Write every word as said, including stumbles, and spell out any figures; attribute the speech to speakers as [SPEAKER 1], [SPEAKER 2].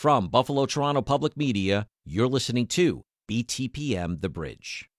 [SPEAKER 1] From Buffalo Toronto Public Media, you're listening to B T P M The Bridge.